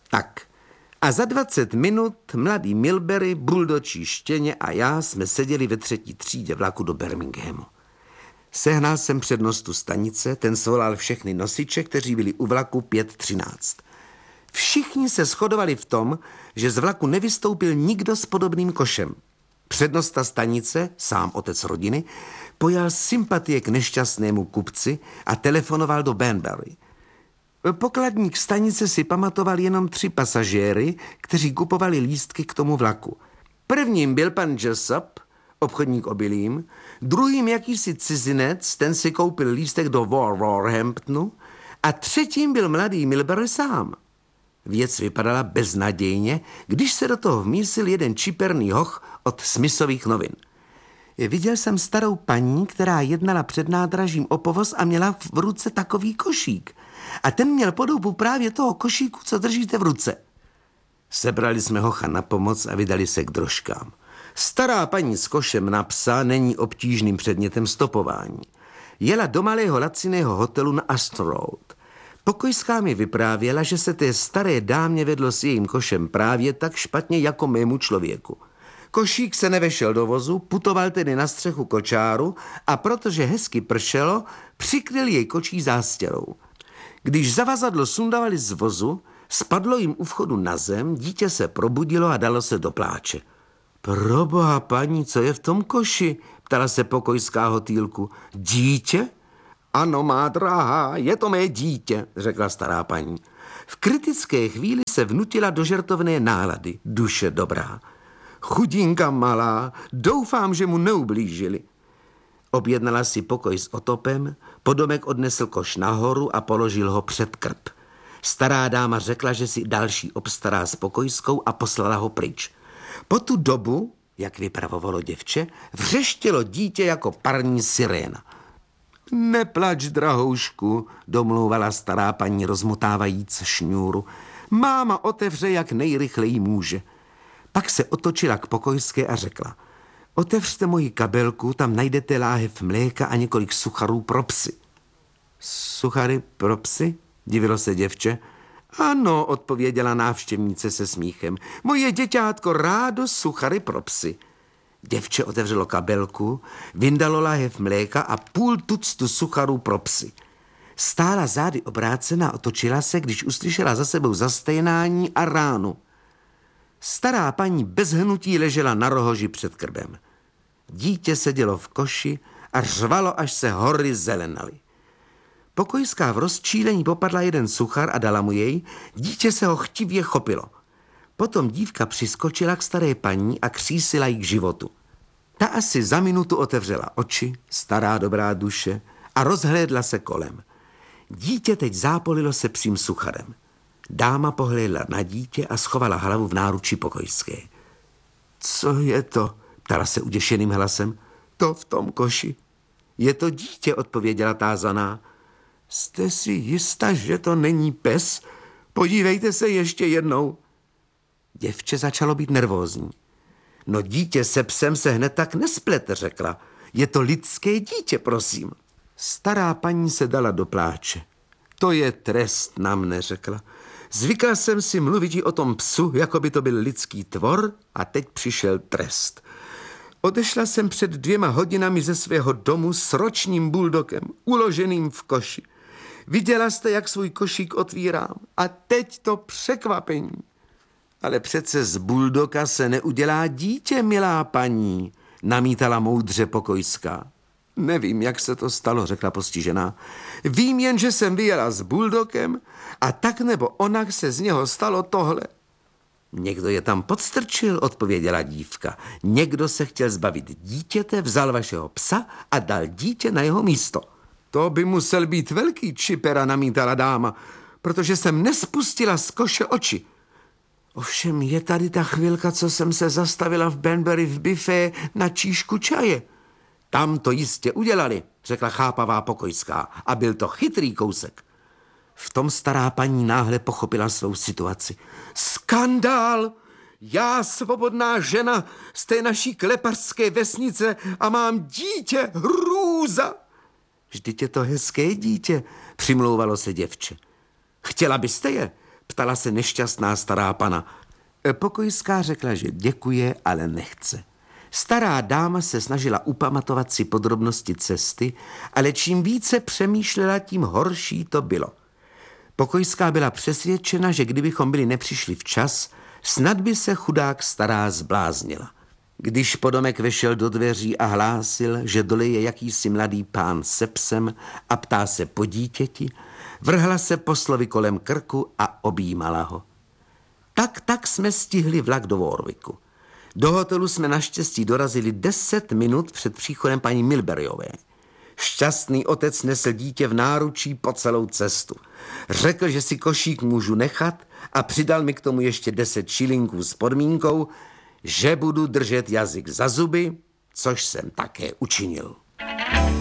Tak. A za 20 minut mladý Milbury, buldočí štěně a já jsme seděli ve 3. třídě vlaku do Birminghamu. Sehnal jsem přednostu stanice, ten svolal všechny nosiče, kteří byli u vlaku 5:13. Všichni se shodovali v tom, že z vlaku nevystoupil nikdo s podobným košem. Přednosta stanice, sám otec rodiny, pojal sympatie k nešťastnému kupci a telefonoval do Banbury. Pokladník stanice si pamatoval jenom 3 pasažéry, kteří kupovali lístky k tomu vlaku. Prvním byl pan Jessup, obchodník obilím, druhým jakýsi cizinec, ten si koupil lístek do Wolverhamptonu a třetím byl mladý Milbury sám. Věc vypadala beznadějně, když se do toho vmísil jeden čiperný hoch od Smithových novin. Viděl jsem starou paní, která jednala před nádražím o povoz a měla v ruce takový košík. A ten měl podobu právě toho košíku, co držíte v ruce. Sebrali jsme hocha na pomoc a vydali se k drožkám. Stará paní s košem na psa není obtížným předmětem stopování. Jela do malého laciného hotelu na Astor Road. Pokojská mi vyprávěla, že se té staré dámě vedlo s jejím košem právě tak špatně jako mému člověku. Košík se nevešel do vozu, putoval tedy na střechu kočáru a protože hezky pršelo, přikryl jej kočí zástěrou. Když zavazadlo sundavali z vozu, spadlo jim u vchodu na zem, dítě se probudilo a dalo se do pláče. Proboha, paní, co je v tom koši? Ptala se pokojská hotýlku. Dítě? Ano, má drahá, je to mé dítě, řekla stará paní. V kritické chvíli se vnutila do žertovné nálady, duše dobrá. Chudinka malá, doufám, že mu neublížili. Objednala si pokoj s otopem, podomek odnesl koš nahoru a položil ho před krb. Stará dáma řekla, že si další obstará s pokojskou a poslala ho pryč. Po tu dobu, jak vypravovalo děvče, vřeštělo dítě jako parní siréna. Neplač, drahoušku, domlouvala stará paní rozmotávajíc šňůru. Máma otevře, jak nejrychleji může. Pak se otočila k pokojské a řekla: otevřte moji kabelku, tam najdete láhev mléka a několik sucharů pro psy. Suchary pro psy? Divilo se děvče. Ano, odpověděla návštěvnice se smíchem. Moje děťátko rádo suchary pro psy. Děvče otevřelo kabelku, vyndalo láhev mléka a půl tuctu sucharů pro psy. Stála zády obrácená, otočila se, když uslyšela za sebou zastejnání a ránu. Stará paní bez hnutí ležela na rohoži před krbem. Dítě sedělo v koši a řvalo, až se hory zelenaly. Pokojská v rozčílení popadla jeden suchar a dala mu jej, dítě se ho chtivě chopilo. Potom dívka přiskočila k staré paní a křísila jí k životu. Ta asi za minutu otevřela oči, stará dobrá duše, a rozhlédla se kolem. Dítě teď zápolilo se psím sucharem. Dáma pohlédla na dítě a schovala hlavu v náruči pokojské. Co je to? Ptala se uděšeným hlasem. To v tom koši. Je to dítě, odpověděla tázaná. Jste si jista, že to není pes? Podívejte se ještě jednou. Děvče začalo být nervózní. No dítě se psem se hned tak nesplete, řekla. Je to lidské dítě, prosím. Stará paní se dala do pláče. To je trest na mne, řekla. Zvykla jsem si mluvit o tom psu, jako by to byl lidský tvor, a teď přišel trest. Odešla jsem před 2 hodinami ze svého domu s ročním buldokem, uloženým v koši. Viděla jste, jak svůj košík otvírám, a teď to překvapení. Ale přece z buldoka se neudělá dítě, milá paní, namítala moudře pokojská. Nevím, jak se to stalo, řekla postižená. Vím jen, že jsem vyjela s buldokem a tak nebo onak se z něho stalo tohle. Někdo je tam podstrčil, odpověděla dívka. Někdo se chtěl zbavit dítěte, vzal vašeho psa a dal dítě na jeho místo. To by musel být velký čipera, namítala dáma, protože jsem nespustila z koše oči. Ovšem je tady ta chvilka, co jsem se zastavila v Banbury v bifé na číšku čaje. Tam to jistě udělali, řekla chápavá pokojská, a byl to chytrý kousek. V tom stará paní náhle pochopila svou situaci. Skandál! Já, svobodná žena z té naší klepařské vesnice, a mám dítě, hrůza! Vždyť je to hezké dítě, přimlouvalo se děvče. Chtěla byste je? ptala se nešťastná stará pana. Pokojská řekla, že děkuje, ale nechce. Stará dáma se snažila upamatovat si podrobnosti cesty, ale čím více přemýšlela, tím horší to bylo. Pokojská byla přesvědčena, že kdybychom byli nepřišli včas, snad by se chudák stará zbláznila. Když podomek vešel do dveří a hlásil, že dole je jakýsi mladý pán se psem a ptá se po dítěti, vrhla se poslovi kolem krku a objímala ho. Tak jsme stihli vlak do Warwicku. Do hotelu jsme naštěstí dorazili 10 minut před příchodem paní Milburyové. Šťastný otec nesl dítě v náručí po celou cestu. Řekl, že si košík můžu nechat a přidal mi k tomu ještě 10 šilinků s podmínkou, že budu držet jazyk za zuby, což jsem také učinil.